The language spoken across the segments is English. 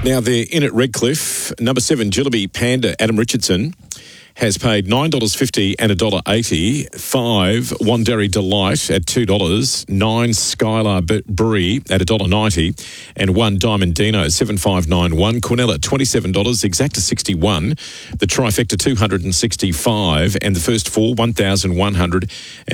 Now, they're in at Redcliffe. Number 7, Jillaby Panda, Adam Richardson, has paid $9.50 and $1.80. 5, Wanderry Delight at $2. 9, Skylar Brie at $1.90. And 1, Diamond Dino, $7.591. Cornella, $27. Exacta, $61. The Trifecta, $265. And the first 4, $1,142.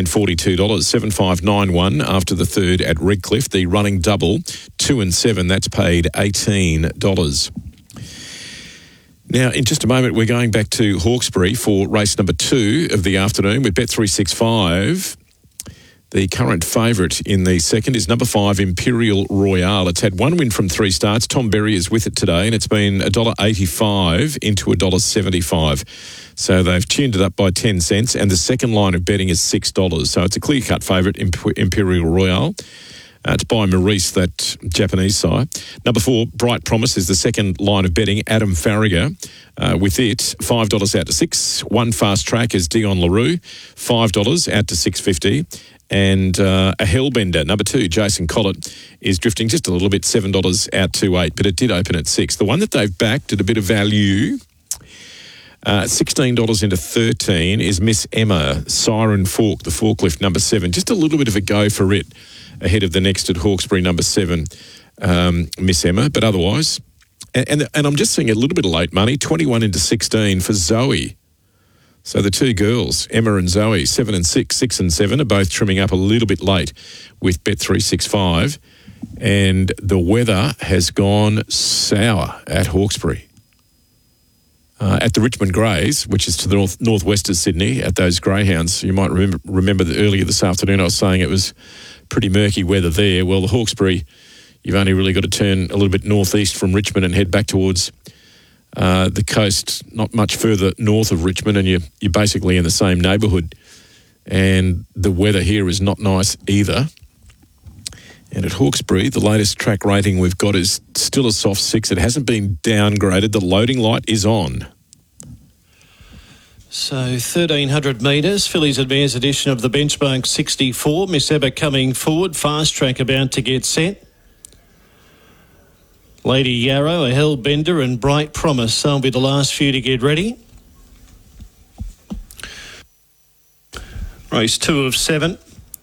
$7.591 after the third at Redcliffe. The running double, 2 and 7, that's paid $18. Now, in just a moment, we're going back to Hawkesbury for race number 2 of the afternoon with Bet365. The current favourite in the second is number 5, Imperial Royale. It's had 1 win from 3 starts. Tom Berry is with it today, and it's been $1.85 into $1.75. So they've tuned it up by 10 cents, and the second line of betting is $6. So it's a clear-cut favourite, Imperial Royale. It's by Maurice, that Japanese sire. Number 4, Bright Promise is the second line of betting. Adam Farragher with it, $5 out to 6. 1 Fast Track is Dion LaRue, $5 out to $6.50. And a Hellbender, number 2, Jason Collett, is drifting just a little bit, $7 out to 8, but it did open at 6. The one that they've backed at a bit of value, $16 into 13, is Miss Emma, Siren Fork, the forklift, number 7. Just a little bit of a go for it ahead of the next at Hawkesbury, number 7, Miss Emma. But otherwise, and I'm just seeing a little bit of late money, 21 into 16 for Zoe. So the 2 girls, Emma and Zoe, 7 and 6, 6 and 7, are both trimming up a little bit late with Bet365. And the weather has gone sour at Hawkesbury. At the Richmond Greys, which is to the northwest of Sydney, at those greyhounds. You might remember that earlier this afternoon I was saying it was pretty murky weather there. Well, the Hawkesbury, you've only really got to turn a little bit northeast from Richmond and head back towards the coast, not much further north of Richmond, and you're basically in the same neighbourhood. And the weather here is not nice either. And at Hawkesbury, the latest track rating we've got is still a soft 6. It hasn't been downgraded. The loading light is on. So 1,300 metres, Fillies and Mares edition of the Benchmark 64. Miss Ebba coming forward, Fast Track about to get set. Lady Yarrow, a Hellbender and Bright Promise. They'll be the last few to get ready. Race 2 of 7.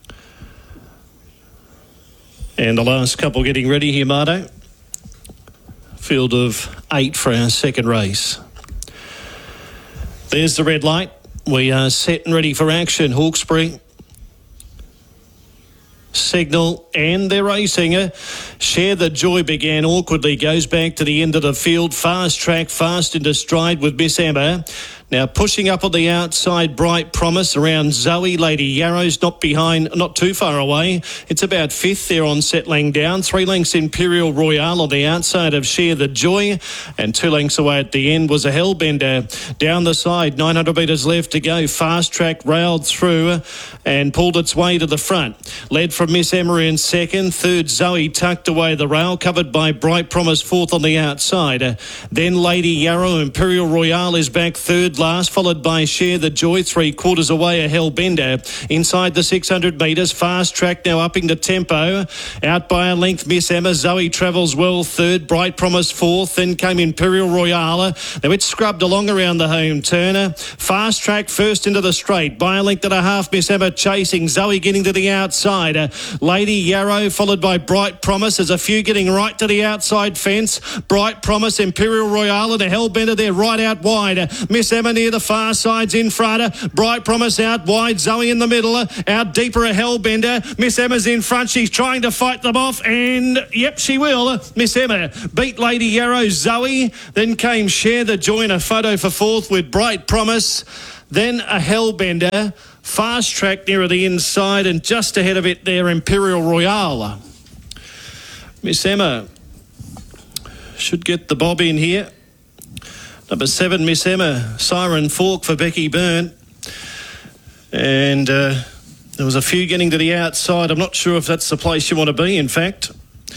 And the last couple getting ready here, Mardo. Field of 8 for our second race. There's the red light. We are set and ready for action. Hawkesbury. Signal, and they're racing. Share the Joy began awkwardly, goes back to the end of the field. Fast Track, fast into stride with Miss Emma. Now pushing up on the outside, Bright Promise around Zoe. Lady Yarrow's not behind, not too far away. It's about 5th there on settling down. 3 lengths Imperial Royale on the outside of Share the Joy. And 2 lengths away at the end was a Hellbender. Down the side, 900 metres left to go. Fast Track railed through and pulled its way to the front. Led from Miss Emma in second. Third, Zoe tucked away the rail, covered by Bright Promise fourth on the outside. Then Lady Yarrow, Imperial Royale is back third last, followed by Share the Joy, 3/4 away a Hellbender. Inside the 600 metres, Fast Track now upping the tempo. Out by a length, Miss Emma. Zoe travels well third, Bright Promise fourth, then came Imperial Royale. Now it's scrubbed along around the home turner. Fast Track first into the straight, by a length and a half, Miss Emma chasing, Zoe getting to the outside. Lady Yarrow followed by Bright Promise. There's a few getting right to the outside fence. Bright Promise, Imperial Royale and a Hellbender there right out wide. Miss Emma near the far sides in front. Bright Promise out wide. Zoe in the middle. Out deeper a Hellbender. Miss Emma's in front. She's trying to fight them off, and yep, she will. Miss Emma beat Lady Yarrow. Zoe. Then came Share the Joy in a photo for fourth with Bright Promise. Then a Hellbender. Fast Track nearer the inside, and just ahead of it there, Imperial Royale. Miss Emma should get the bob in here. Number 7, Miss Emma, Siren Fork for Becky Byrne. And there was a few getting to the outside. I'm not sure if that's the place you want to be, in fact.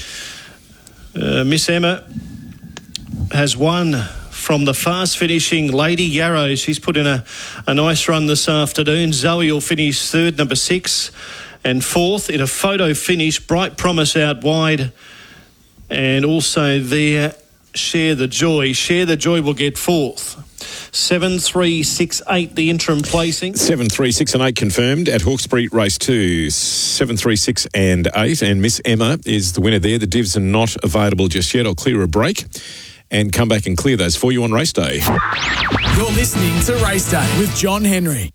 Miss Emma has won from the fast finishing Lady Yarrow. She's put in a nice run this afternoon. Zoe will finish third, number 6. And fourth in a photo finish, Bright Promise out wide. And also there, Share the Joy. Share the Joy will get fourth. 7, 3, 6, 8, the interim placing. 7, 3, 6 and 8 confirmed at Hawkesbury Race 2. 7, 3, 6 and 8. And Miss Emma is the winner there. The divs are not available just yet. I'll clear a break and come back and clear those for you on race day. You're listening to Race Day with John Henry.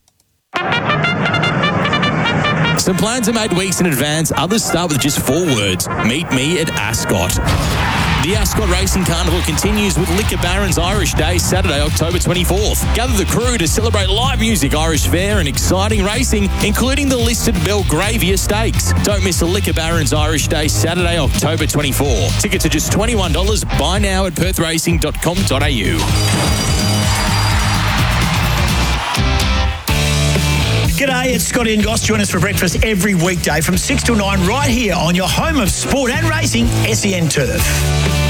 Some plans are made weeks in advance. Others start with just 4 words. Meet me at Ascot. The Ascot Racing Carnival continues with Liquor Barons Irish Day, Saturday, October 24th. Gather the crew to celebrate live music, Irish fare and exciting racing, including the listed Belgravia Stakes. Don't miss the Liquor Barons Irish Day, Saturday, October 24. Tickets are just $21. Buy now at perthracing.com.au. G'day, it's Scotty and Goss. Join us for breakfast every weekday from 6 till 9 right here on your home of sport and racing, SEN Turf.